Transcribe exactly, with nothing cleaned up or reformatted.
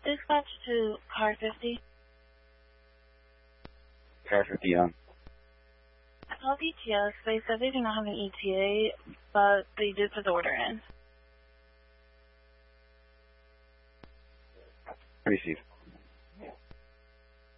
dispatch to car fifty. Car fifty on. I called E T S. They said they do not have an E T A, but they did put the order in. Receive.